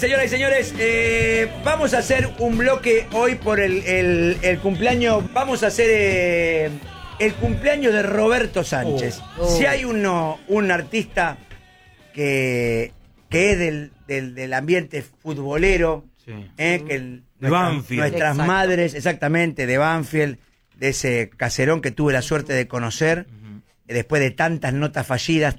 señoras y señores, vamos a hacer un bloque hoy por el cumpleaños. Vamos a hacer el cumpleaños de Roberto Sánchez. Si hay un artista que es del ambiente futbolero, Sí. Que De Banfield. Nuestras madres, exactamente, de Banfield, de ese caserón que tuve la suerte de conocer, después de tantas notas fallidas,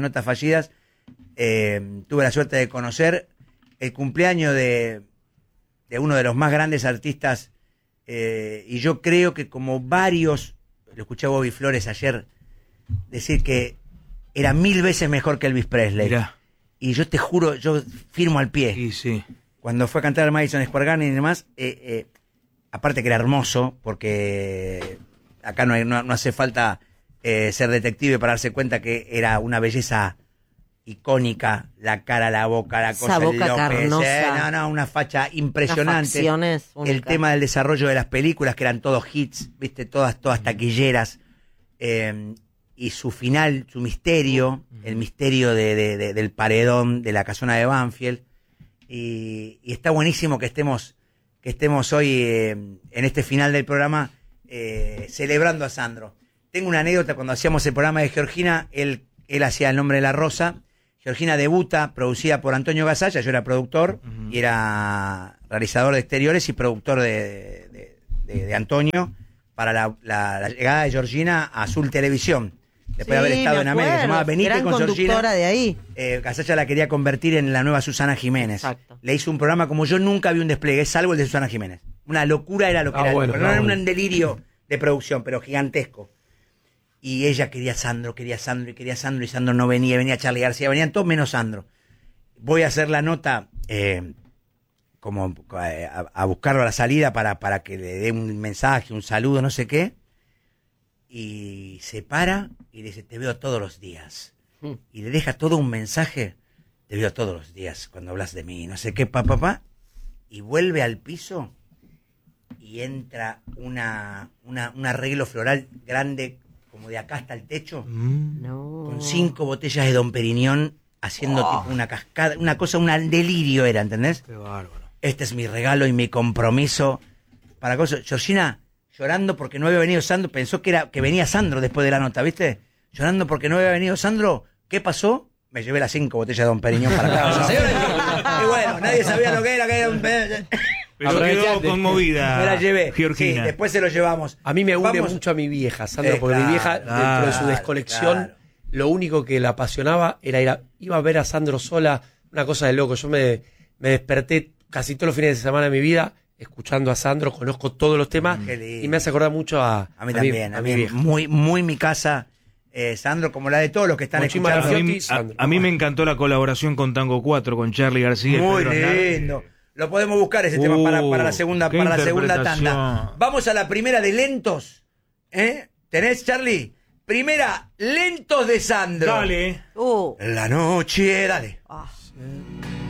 tuve la suerte de conocer el cumpleaños de uno de los más grandes artistas, y yo creo que como varios, lo escuché a Bobby Flores ayer decir que era 1000 veces mejor que Elvis Presley. Mirá. Y yo te juro, yo firmo al pie. Sí, sí. Cuando fue a cantar al Madison Square Garden y demás, aparte que era hermoso, porque acá no hace falta ser detective para darse cuenta que era una belleza icónica, la cara, la boca, la cosa, esa boca López, carnosa. una facha impresionante. El tema del desarrollo de las películas, que eran todos hits, viste, todas taquilleras, y su final, su misterio, el misterio del paredón de la casona de Banfield, y está buenísimo que estemos hoy en este final del programa celebrando a Sandro. Tengo una anécdota. Cuando hacíamos el programa de Georgina, él hacía El nombre de la rosa. Georgina debuta, producida por Antonio Gasalla. Yo era productor y era realizador de exteriores y productor de Antonio para la llegada de Georgina a Azul Televisión. Después de haber estado en América, se llamaba Venite gran con Georgina. conductora de ahí. Gasalla la quería convertir en la nueva Susana Jiménez. Exacto. Le hizo un programa como yo nunca vi un despliegue, salvo el de Susana Jiménez. Una locura era lo que era. Bueno, Pero no era un delirio de producción, pero gigantesco. Y ella quería Sandro, y Sandro no venía Charly García, venían todos menos Sandro. Voy a hacer la nota a buscarlo a la salida para que le dé un mensaje, un saludo, no sé qué. Y se para y le dice, te veo todos los días. Y le deja todo un mensaje, te veo todos los días cuando hablas de mí, no sé qué, papá. Y vuelve al piso y entra un arreglo floral grande, como de acá hasta el techo, con 5 botellas de Dom Perignon, haciendo tipo una cascada, una cosa, un delirio era, ¿entendés? Qué bárbaro. Este es mi regalo y mi compromiso para cosas. Georgina, llorando porque no había venido Sandro, pensó que venía Sandro después de la nota, ¿viste? Llorando porque no había venido Sandro. ¿Qué pasó? Me llevé las 5 botellas de Dom Perignon para acá. Y bueno, nadie sabía lo que era Pero quedó conmovida. Me la llevé. Georgina. Sí, después se lo llevamos. A mí me une mucho a mi vieja, Sandra, porque mi vieja, dentro de su desconexión, lo único que la apasionaba era iba a ver a Sandro sola, una cosa de loco. Yo me desperté casi todos los fines de semana de mi vida escuchando a Sandro, conozco todos los temas y me hace acordar mucho a mí también, a mi vieja. Muy mi casa, Sandro, como la de todos los que están escuchando. A mí me encantó la colaboración con Tango 4, con Charly García. Muy lindo. Lo podemos buscar ese tema para la segunda tanda. Vamos a la primera de lentos. ¿Tenés, Charly? Primera, lentos de Sandro. Dale. La noche, dale.